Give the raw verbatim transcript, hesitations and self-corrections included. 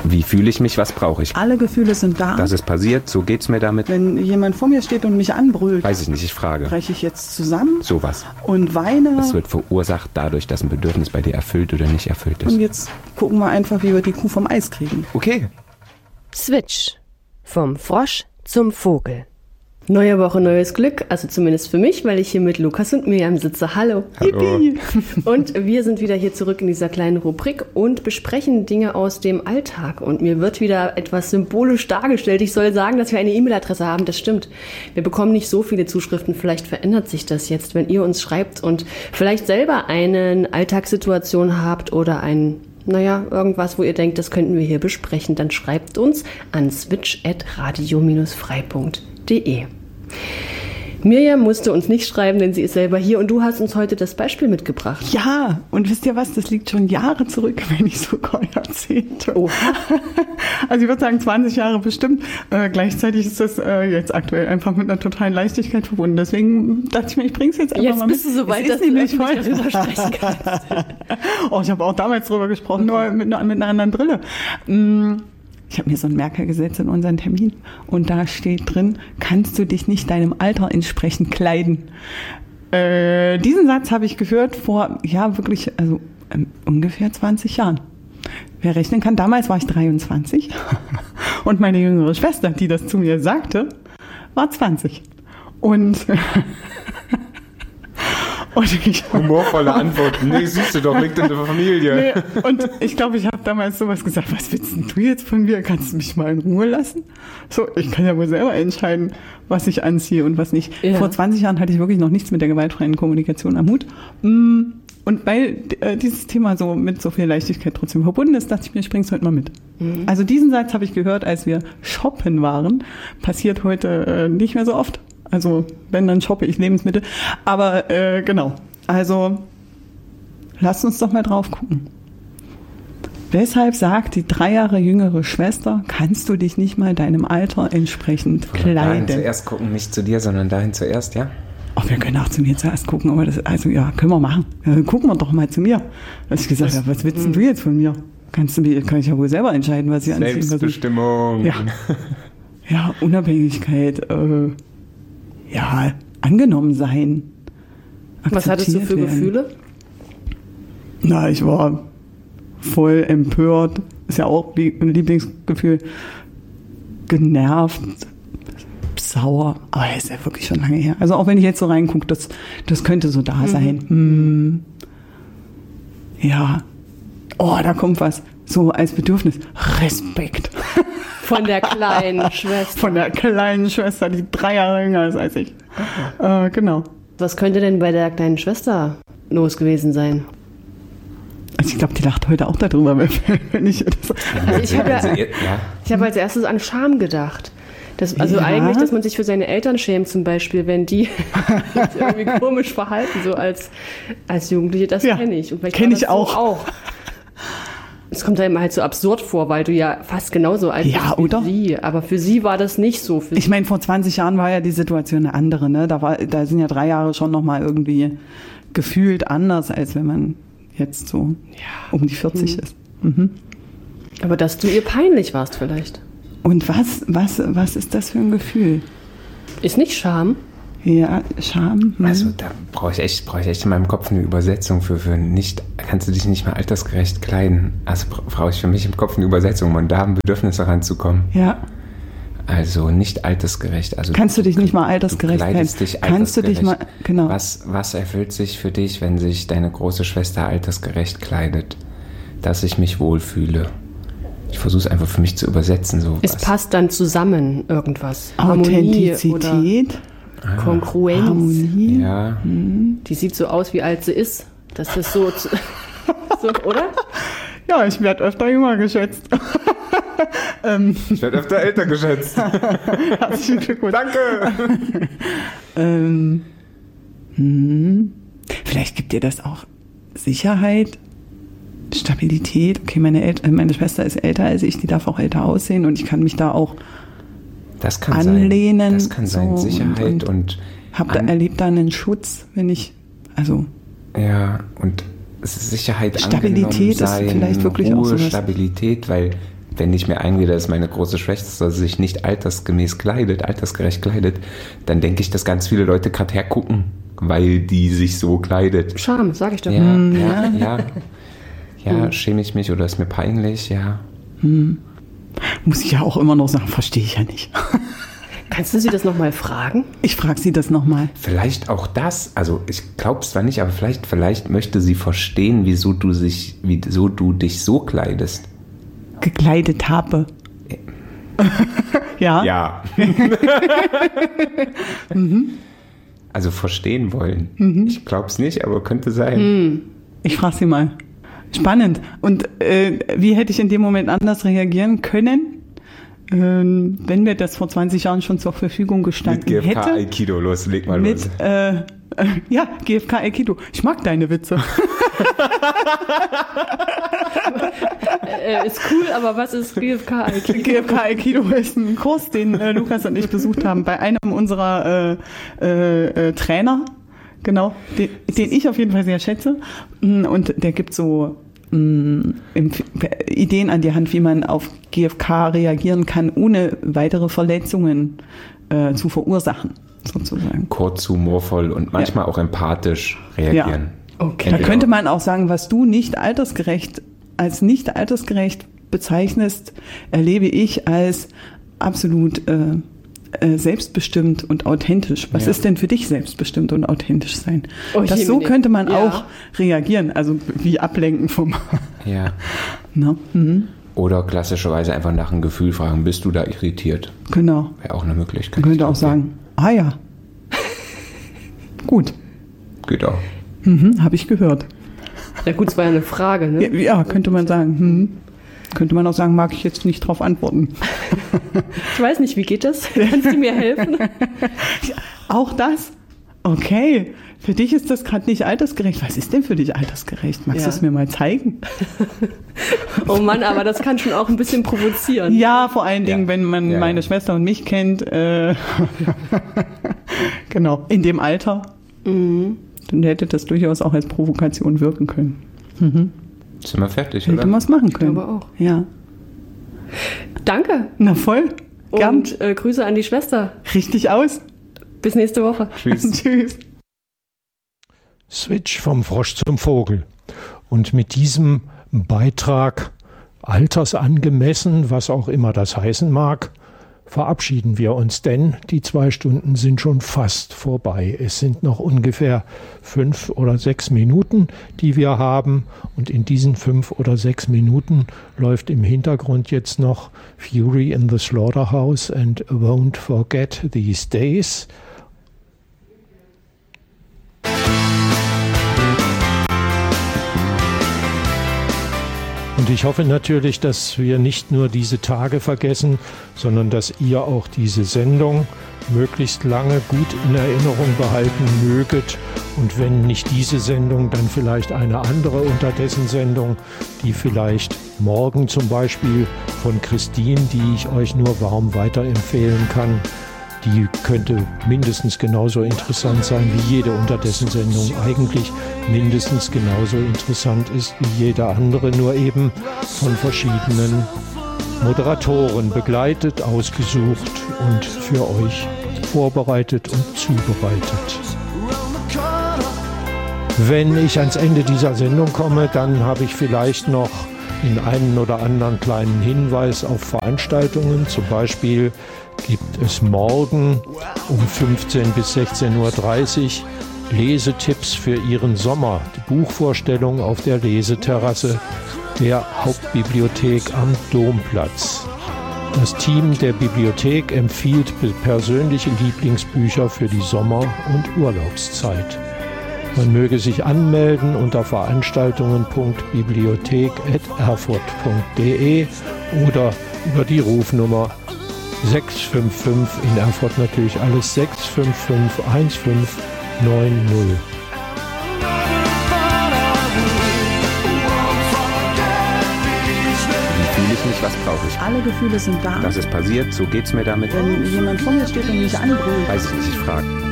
Wie fühle ich mich? Was brauche ich? Alle Gefühle sind da. Das ist passiert, so geht's mir damit. Wenn jemand vor mir steht und mich anbrüllt, weiß ich nicht, ich frage. breche ich jetzt zusammen Sowas. und weine. Das wird verursacht dadurch, dass ein Bedürfnis bei dir erfüllt oder nicht erfüllt ist. Und jetzt gucken wir einfach, wie wir die Kuh vom Eis kriegen. Okay. Switch. Vom Frosch zum Vogel. Neue Woche, neues Glück, also zumindest für mich, weil ich hier mit Lukas und Miriam sitze. Hallo. Hallo. Und wir sind wieder hier zurück in dieser kleinen Rubrik und besprechen Dinge aus dem Alltag. Und mir wird wieder etwas symbolisch dargestellt. Ich soll sagen, dass wir eine E-Mail-Adresse haben, das stimmt. Wir bekommen nicht so viele Zuschriften, vielleicht verändert sich das jetzt, wenn ihr uns schreibt und vielleicht selber eine Alltagssituation habt oder ein, naja, irgendwas, wo ihr denkt, das könnten wir hier besprechen, dann schreibt uns an switch at radio dash frei punkt de. Miriam musste uns nicht schreiben, denn sie ist selber hier und du hast uns heute das Beispiel mitgebracht. Ja, und wisst ihr was, das liegt schon Jahre zurück, wenn nicht sogar Jahrzehnte. Oh. Also ich würde sagen zwanzig Jahre bestimmt. Äh, gleichzeitig ist das äh, jetzt aktuell einfach mit einer totalen Leichtigkeit verbunden. Deswegen dachte ich mir, ich bringe es jetzt einfach jetzt mal mit. Jetzt bist du so weit, dass du nicht darüber sprechen kannst. Oh, ich habe auch damals drüber gesprochen, nur mit, einer, mit einer anderen Brille. Mm. Ich habe mir so einen Merker gesetzt in unseren Termin und da steht drin, kannst du dich nicht deinem Alter entsprechend kleiden? Äh, diesen Satz habe ich gehört vor, ja wirklich, also ähm, ungefähr zwanzig Jahren. Wer rechnen kann, damals war ich dreiundzwanzig und meine jüngere Schwester, die das zu mir sagte, war zwanzig. Und... Und ich, humorvolle Antworten. Nee, siehst du doch, liegt in der Familie. Nee, und ich glaube, ich habe damals sowas gesagt, was willst denn du jetzt von mir? Kannst du mich mal in Ruhe lassen? So, ich kann ja wohl selber entscheiden, was ich anziehe und was nicht. Ja. Vor zwanzig Jahren hatte ich wirklich noch nichts mit der gewaltfreien Kommunikation am Hut. Und weil äh, dieses Thema so mit so viel Leichtigkeit trotzdem verbunden ist, dachte ich mir, ich bring's heute mal mit. Mhm. Also diesen Satz habe ich gehört, als wir shoppen waren. Passiert heute äh, nicht mehr so oft. Also wenn, dann shoppe ich Lebensmittel. Aber äh, genau, also lasst uns doch mal drauf gucken. Weshalb sagt die drei Jahre jüngere Schwester, kannst du dich nicht mal deinem Alter entsprechend Oder kleiden? Dahin zuerst gucken, nicht zu dir, sondern dahin zuerst, ja? Ach, wir können auch zu mir zuerst gucken, aber das, also ja, können wir machen. Ja, dann gucken wir doch mal zu mir. Da habe ich gesagt, was, ja, was willst denn du jetzt von mir? Kannst du mir, kann ich ja wohl selber entscheiden, was ich anziehe. Selbstbestimmung. Ja. Ja, Unabhängigkeit, äh, ja, angenommen sein. Was hattest du für werden. Gefühle? Na, ich war voll empört. Ist ja auch ein Lieblingsgefühl. Genervt, sauer. Aber das ist ja wirklich schon lange her. Also auch wenn ich jetzt so reingucke, das, das könnte so da sein. Mhm. Hm. Ja. Oh, da kommt was. So als Bedürfnis. Respekt. Von der kleinen Schwester. Von der kleinen Schwester, die drei Jahre jünger ist als ich. Äh, genau. Was könnte denn bei der kleinen Schwester los gewesen sein? Also ich glaube, die lacht heute auch darüber, wenn ich das... Also ich habe ja, ich hab als erstes an Scham gedacht. Das, also ja. Eigentlich, dass man sich für seine Eltern schämt zum Beispiel, wenn die sich irgendwie komisch verhalten, so als, als Jugendliche, das ja, kenne ich. Kenne ich auch. So auch. Es kommt einem halt so absurd vor, weil du ja fast genauso alt ja, bist wie oder? sie. Aber für sie war das nicht so. Für ich meine, vor zwanzig Jahren war ja die Situation eine andere. Ne? Da, war, da sind ja drei Jahre schon nochmal irgendwie gefühlt anders, als wenn man jetzt so ja. um die vierzig mhm. ist. Mhm. Aber dass du ihr peinlich warst vielleicht. Und was, was, was ist das für ein Gefühl? Ist nicht Scham? Ja, Scham. Hm. Also da brauche ich echt, brauche ich echt in meinem Kopf eine Übersetzung für, für nicht, kannst du dich nicht mehr altersgerecht kleiden. Also brauche ich für mich im Kopf eine Übersetzung, um da an Bedürfnisse ranzukommen. Ja. Also nicht altersgerecht. Also kannst du dich nicht mal altersgerecht kleiden? Dich kannst du dich mal, genau. Was, was erfüllt sich für dich, wenn sich deine große Schwester altersgerecht kleidet? Dass ich mich wohlfühle. Ich versuche es einfach für mich zu übersetzen. So es was. Passt dann zusammen irgendwas. Authentizität. Ah, Kongruenz. Harmonie. Ja. Die sieht so aus, wie alt sie ist. Das ist so, so oder? Ja, ich werde öfter jünger geschätzt. ähm. Ich werde öfter älter geschätzt. Herzlichen Glückwunsch. Danke. ähm. hm. Vielleicht gibt dir das auch Sicherheit, Stabilität. Okay, meine, El- meine Schwester ist älter als ich, die darf auch älter aussehen und ich kann mich da auch Das kann anlehnen. Sein. Das kann sein, so, Sicherheit und... und hab da, an, erlebt da einen Schutz, wenn ich, also... Ja, und Sicherheit, Stabilität sein, ist vielleicht wirklich Ruhe, auch sowas. Stabilität, weil wenn ich mir einrede, dass meine große Schwester sich nicht altersgemäß kleidet, altersgerecht kleidet, dann denke ich, dass ganz viele Leute gerade hergucken, weil die sich so kleidet. Scham, sag ich doch. Ja, Hm. ja, ja. Ja, hm. schäme ich mich oder ist mir peinlich, ja. Hm. Muss ich ja auch immer noch sagen, verstehe ich ja nicht. Kannst du sie das nochmal fragen? Ich frage sie das nochmal. Vielleicht auch das, also ich glaube es zwar nicht, aber vielleicht, vielleicht möchte sie verstehen, wieso du, sich, wieso du dich so kleidest. Gekleidet habe. Ja? Ja. mhm. Also verstehen wollen. Mhm. Ich glaube es nicht, aber könnte sein. Mhm. Ich frage sie mal. Spannend. Und äh, wie hätte ich in dem Moment anders reagieren können, ähm, wenn mir das vor zwanzig Jahren schon zur Verfügung gestanden hätte? Mit G F K Aikido, los, leg mal mit, los. Äh, äh, ja, G F K Aikido. Ich mag deine Witze. äh, ist cool, aber was ist G F K Aikido? G F K Aikido ist ein Kurs, den äh, Lukas und ich besucht haben bei einem unserer äh, äh, äh, Trainer. Genau, den, den ich auf jeden Fall sehr schätze. Und der gibt so mh, Ideen an die Hand, wie man auf G F K reagieren kann, ohne weitere Verletzungen äh, zu verursachen, sozusagen. Kurz, humorvoll und manchmal ja. auch empathisch reagieren. Ja. Okay. Da könnte man auch sagen, was du nicht altersgerecht, als nicht altersgerecht bezeichnest, erlebe ich als absolut äh, selbstbestimmt und authentisch. Was ja. ist denn für dich selbstbestimmt und authentisch sein? Oh, das so könnte man ja. auch reagieren, also wie ablenken vom... Ja. No? Mhm. Oder klassischerweise einfach nach einem Gefühl fragen, bist du da irritiert? Genau. Wäre auch eine Möglichkeit. Man könnte auch sagen, ah ja. Gut. Geht auch. Mhm, habe ich gehört. Ja gut, es war ja eine Frage, ne? Ja, ja könnte man sagen. Mhm. Könnte man auch sagen, mag ich jetzt nicht drauf antworten. Ich weiß nicht, wie geht das? Kannst du mir helfen? Ja, auch das? Okay. Für dich ist das gerade nicht altersgerecht. Was ist denn für dich altersgerecht? Magst ja. du es mir mal zeigen? Oh Mann, aber das kann schon auch ein bisschen provozieren. Ja, vor allen Dingen, ja. wenn man ja. meine Schwester und mich kennt. Äh, genau, in dem Alter. Mhm. Dann hätte das durchaus auch als Provokation wirken können. Mhm. Sind wir fertig, Hätte oder? Hätten wir es machen können. Ich glaube auch. Ja. Danke. Na voll. Gern. Und äh, Grüße an die Schwester. Richtig aus. Bis nächste Woche. Tschüss. Tschüss. Switch vom Frosch zum Vogel. Und mit diesem Beitrag, altersangemessen, was auch immer das heißen mag, verabschieden wir uns, denn die zwei Stunden sind schon fast vorbei. Es sind noch ungefähr fünf oder sechs Minuten, die wir haben. Und in diesen fünf oder sechs Minuten läuft im Hintergrund jetzt noch Fury in the Slaughterhouse and Won't Forget These Days. Und ich hoffe natürlich, dass wir nicht nur diese Tage vergessen, sondern dass ihr auch diese Sendung möglichst lange gut in Erinnerung behalten möget. Und wenn nicht diese Sendung, dann vielleicht eine andere unterdessen Sendung, die vielleicht morgen zum Beispiel von Christine, die ich euch nur warm weiterempfehlen kann, die könnte mindestens genauso interessant sein wie jede unterdessen Sendung. Eigentlich mindestens genauso interessant ist wie jede andere, nur eben von verschiedenen Moderatoren begleitet, ausgesucht und für euch vorbereitet und zubereitet. Wenn ich ans Ende dieser Sendung komme, dann habe ich vielleicht noch den einen oder anderen kleinen Hinweis auf Veranstaltungen. Zum Beispiel gibt es morgen um fünfzehn bis sechzehn Uhr dreißig Lesetipps für Ihren Sommer. Die Buchvorstellung auf der Leseterrasse der Hauptbibliothek am Domplatz. Das Team der Bibliothek empfiehlt persönliche Lieblingsbücher für die Sommer- und Urlaubszeit. Man möge sich anmelden unter veranstaltungen punkt bibliothek at erfurt punkt de oder über die Rufnummer sechs fünf fünf, in Erfurt natürlich alles, sechs fünf fünf eins fünf neun null. Wie fühle ich mich, was brauche ich? Alle Gefühle sind da. Das ist passiert, so geht's mir damit. Wenn jemand vor mir steht und mich anbrüllt. Weiß ich nicht, ich frage.